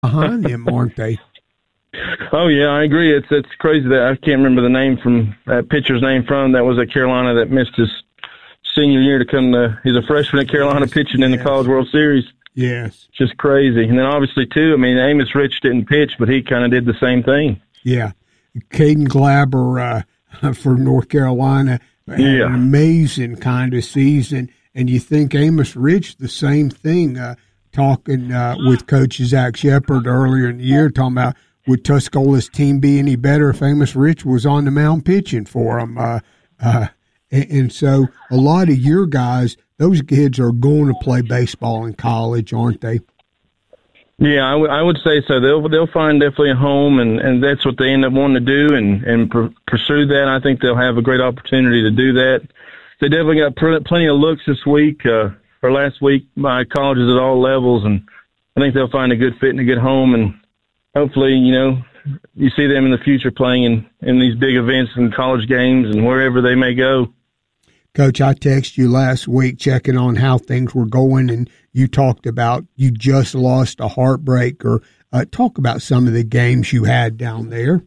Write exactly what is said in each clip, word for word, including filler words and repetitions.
behind them, aren't they? Oh yeah, I agree. It's it's crazy that I can't remember the name from that pitcher's name from that was at Carolina that missed his senior year to come to. He's a freshman at Carolina yes, pitching in yes. the College World Series. Yes, just crazy. And then obviously too, I mean, Amos Rich didn't pitch, but he kind of did the same thing. Yeah, Caden Glaber uh, for North Carolina had yeah. an amazing kind of season, and you think Amos Rich the same thing. Uh, talking uh, with Coach Zach Shepard earlier in the year, talking about would Tuscola's team be any better if Amos Rich was on the mound pitching for them? Uh, uh, and, and so a lot of your guys, those kids are going to play baseball in college, aren't they? Yeah, I, w- I would say so. They'll they'll find definitely a home, and, and that's what they end up wanting to do, and and pr- pursue that. I think they'll have a great opportunity to do that. They definitely got pr- plenty of looks this week uh, or last week by colleges at all levels, and I think they'll find a good fit and a good home, and hopefully, you know, you see them in the future playing in, in these big events and college games and wherever they may go. Coach, I texted you last week checking on how things were going, and you talked about you just lost a heartbreaker. Uh, talk about some of the games you had down there.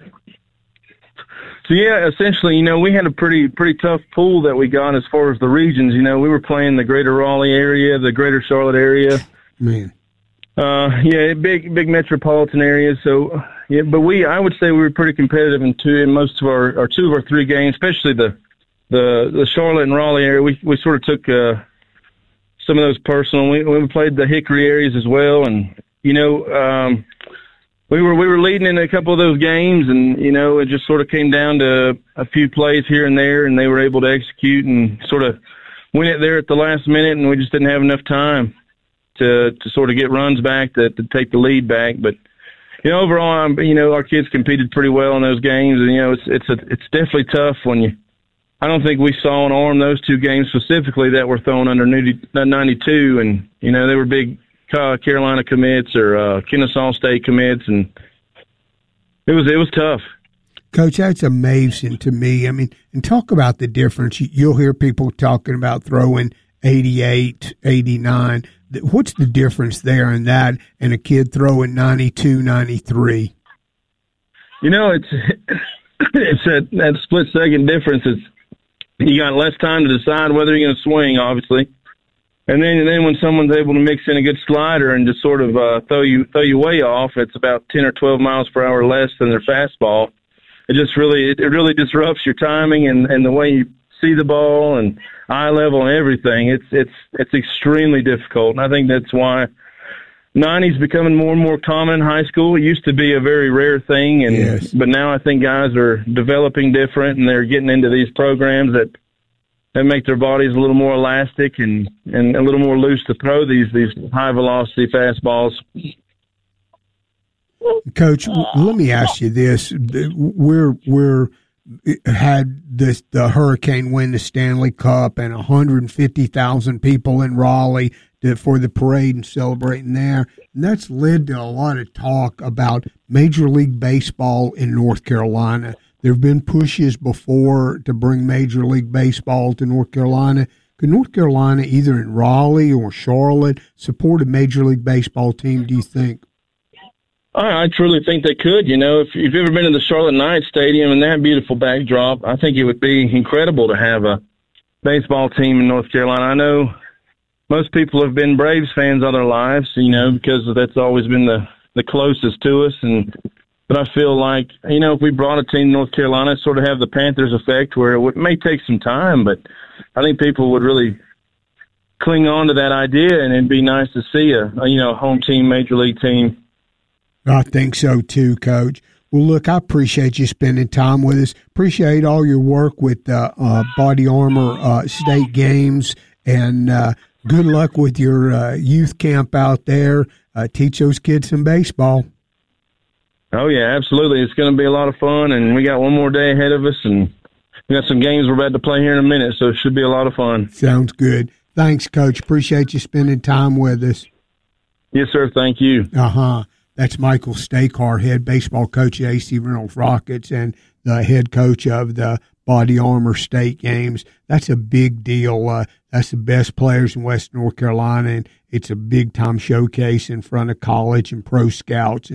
So, yeah, essentially, you know, we had a pretty pretty tough pool that we got as far as the regions. You know, we were playing the greater Raleigh area, the greater Charlotte area. Man. Uh, yeah, big, big metropolitan areas. So, yeah, but we, I would say we were pretty competitive in two, in most of our, or two of our three games, especially the, the, the Charlotte and Raleigh area. We, we sort of took, uh, some of those personal. We, we played the Hickory areas as well. And, you know, um, we were, we were leading in a couple of those games, and, you know, it just sort of came down to a few plays here and there, and they were able to execute and sort of win it there at the last minute. And we just didn't have enough time to to sort of get runs back, to, to take the lead back. But, you know, overall, I'm, you know, our kids competed pretty well in those games. And, you know, it's it's a, it's definitely tough when you – I don't think we saw an arm those two games specifically that were thrown under ninety-two. And, you know, they were big uh, Carolina commits or uh, Kennesaw State commits. And it was it was tough. Coach, that's amazing to me. I mean, and talk about the difference. You'll hear people talking about throwing eighty-eight, eighty-nine. What's the difference there in that and a kid throwing ninety-two, ninety-three? You know, it's it's that, that split second difference. It's you got less time to decide whether you're going to swing, obviously, and then and then when someone's able to mix in a good slider and just sort of uh, throw you throw you way off, it's about ten or twelve miles per hour less than their fastball. It just really it, it really disrupts your timing and, and the way you see the ball and eye level and everything. It's it's it's extremely difficult, and I think that's why ninety's becoming more and more common in high school. It used to be a very rare thing, and yes. but now I think guys are developing different, and they're getting into these programs that that make their bodies a little more elastic and, and a little more loose to throw these these high velocity fastballs. Coach, let me ask you this: we're we're had this the Hurricane win the Stanley Cup and one hundred fifty thousand people in Raleigh to, for the parade and celebrating there. And that's led to a lot of talk about Major League Baseball in North Carolina. There have been pushes before to bring Major League Baseball to North Carolina. Could North Carolina, either in Raleigh or Charlotte, support a Major League Baseball team, do you think? I truly think they could. You know, if you've ever been to the Charlotte Knights Stadium and that beautiful backdrop, I think it would be incredible to have a baseball team in North Carolina. I know most people have been Braves fans all their lives, you know, because that's always been the, the closest to us. And but I feel like, you know, if we brought a team to North Carolina, sort of have the Panthers effect where it would, may take some time, but I think people would really cling on to that idea, and it'd be nice to see a, a you know, home team, Major League team. I think so too, Coach. Well, look, I appreciate you spending time with us. Appreciate all your work with uh, uh, Body Armor uh, State Games, and uh, good luck with your uh, youth camp out there. Uh, teach those kids some baseball. Oh, yeah, absolutely. It's going to be a lot of fun, and we got one more day ahead of us, and we got some games we're about to play here in a minute, so it should be a lot of fun. Sounds good. Thanks, Coach. Appreciate you spending time with us. Yes, sir. Thank you. Uh-huh. That's Michael Stakar, head baseball coach at A C Reynolds Rockets and the head coach of the Body Armor state games. That's a big deal. Uh, that's the best players in West North Carolina, and it's a big time showcase in front of college and pro scouts